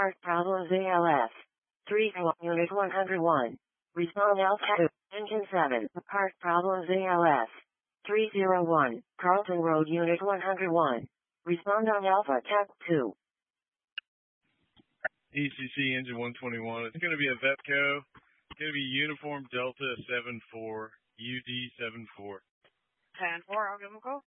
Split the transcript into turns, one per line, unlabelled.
Part problems ALS. 3 Unit 101. Respond Alpha 2. Engine 7. Part problems ALS. 301. Carlton Road Unit 101. Respond on Alpha Tab 2.
ECC Engine 121. It's going to be a Vetco. It's going to be Uniform Delta 74, UD 74.
10-4, I'll give him a call.